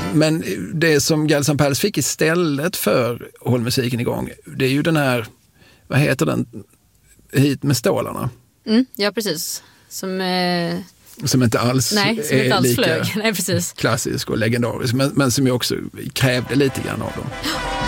Men det som Galsan Palace fick istället för Håll musiken igång, det är ju den här, vad heter den, Hit med stålarna. Ja, precis. Som inte alls är lika flög. Nej, precis. Klassisk och legendarisk, men som ju också krävde lite grann av dem.